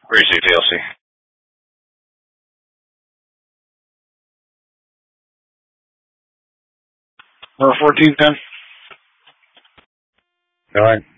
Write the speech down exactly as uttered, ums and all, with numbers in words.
Where's your D L C? Number fourteen, ten. All right.